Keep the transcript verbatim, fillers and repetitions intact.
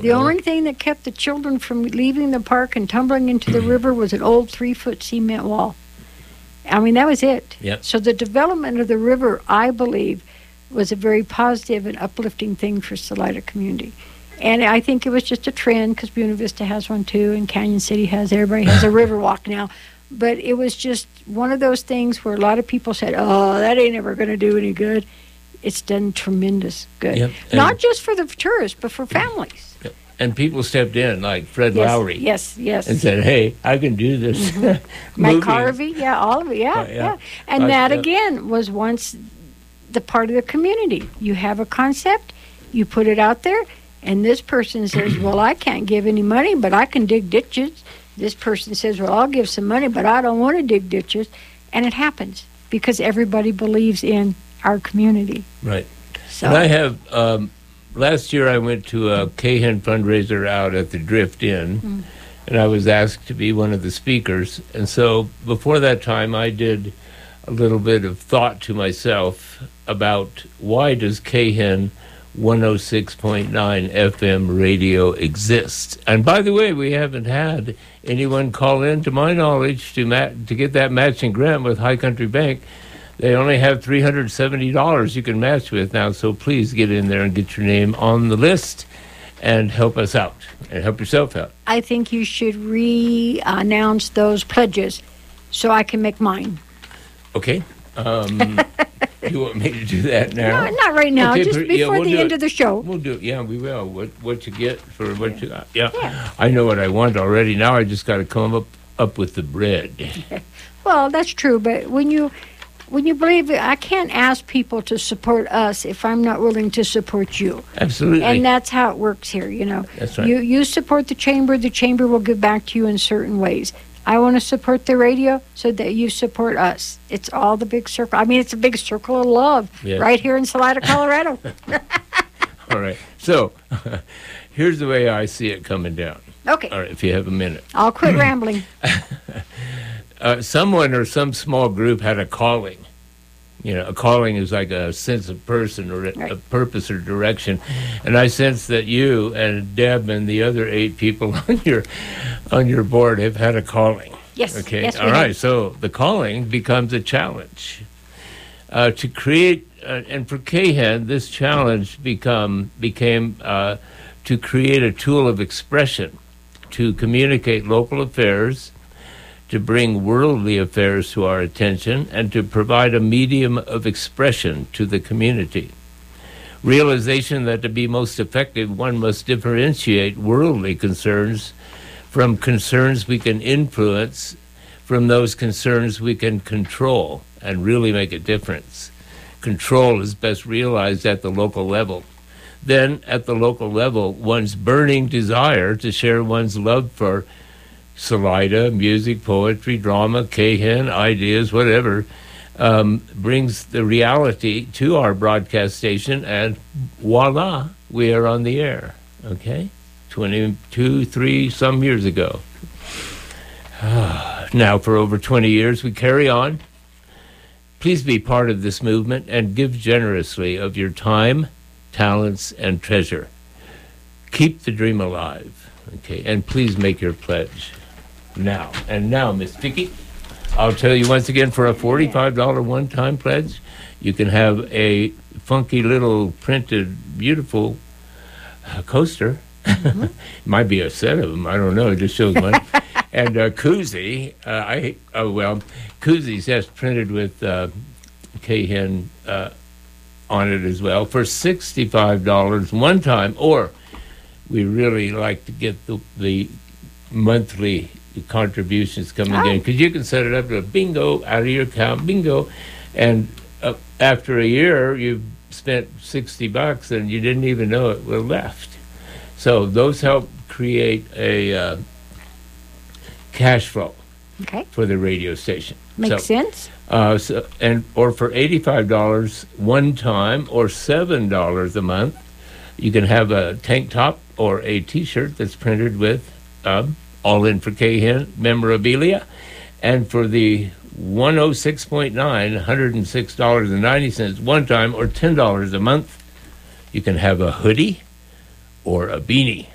The well, only thing that kept the children from leaving the park and tumbling into the river was an old three-foot cement wall. I mean, that was it. Yep. So the development of the river, I believe, was a very positive and uplifting thing for Salida community. And I think it was just a trend because Buena Vista has one too, and Canyon City has, everybody has a river walk now. But it was just one of those things where a lot of people said, oh, that ain't ever going to do any good. It's done tremendous good. Yep. Not just for the tourists, but for families. Yep. And people stepped in, like Fred yes, Lowry. Yes, yes. And said, hey, I can do this. Mm-hmm. Mike Carvey, yeah, all of it, yeah, uh, yeah. yeah. And uh, that, uh, again, was once the part of the community. You have a concept, you put it out there, and this person says, well, I can't give any money, but I can dig ditches. This person says, well, I'll give some money, but I don't want to dig ditches. And it happens because everybody believes in our community. Right. So and I have, um, last year I went to a Cahan fundraiser out at the Drift Inn, mm. and I was asked to be one of the speakers. And so before that time, I did a little bit of thought to myself about why does Cahan one oh six point nine F M radio exist. And by the way, we haven't had anyone call in, to my knowledge, to ma- to get that matching grant with High Country Bank. They only have three hundred seventy dollars you can match with now, so please get in there and get your name on the list and help us out and help yourself out. I think you should re-announce those pledges so I can make mine. Okay. Um, you want me to do that now? No, not right now. Okay, just per, before yeah, we'll the end it. of the show. We'll do it. Yeah, we will. What what you get for what yeah. you got. Yeah. yeah. I know what I want already. Now I just got to come up, up with the bread. Well, that's true. But when you when you believe it, I can't ask people to support us if I'm not willing to support you. Absolutely. And that's how it works here, you know. That's right. You, you support the chamber. The chamber will give back to you in certain ways. I want to support the radio so that you support us. It's all the big circle. I mean, it's a big circle of love yes. right here in Salida, Colorado. All right. So here's the way I see it coming down. Okay. All right, if you have a minute. I'll quit rambling. uh, someone or some small group had a calling. You know, a calling is like a sense of person or a, right. a purpose or direction. And I sense that you and Deb and the other eight people on your on your board have had a calling. Yes. Okay. Yes, all right. Have. So the calling becomes a challenge uh, to create. Uh, and for Cahan, this challenge become became uh, to create a tool of expression, to communicate local affairs, to bring worldly affairs to our attention, and to provide a medium of expression to the community. Realization that to be most effective, one must differentiate worldly concerns from concerns we can influence, from those concerns we can control and really make a difference. Control is best realized at the local level. Then, at the local level, one's burning desire to share one's love for Salida, music, poetry, drama, Cahan, ideas, whatever, um, brings the reality to our broadcast station, and voila, we are on the air, okay? twenty-two, three, some years ago. Now, for over twenty years, we carry on. Please be part of this movement and give generously of your time, talents, and treasure. Keep the dream alive, okay? And please make your pledge now. And now, Miss Vicki, I'll tell you once again, for a forty-five dollars one-time pledge, you can have a funky little printed, beautiful uh, coaster. Mm-hmm. Might be a set of them. I don't know. It just shows money. And uh, koozie, uh, I oh well, koozies, yes, printed with uh, Cahan uh, on it as well for sixty-five dollars one time. Or we really like to get the, the monthly contributions coming oh. in, because you can set it up to a bingo out of your account, bingo, and uh, after a year you've spent sixty bucks and you didn't even know it was left. So those help create a uh, cash flow okay. for the radio station. Makes so, sense. Uh, so, and or for eighty-five dollars one time or seven dollars a month, you can have a tank top or a T-shirt that's printed with um, All In for Cahan memorabilia. And for the one oh six point nine, one hundred six dollars and ninety cents one time or ten dollars a month, you can have a hoodie or a beanie.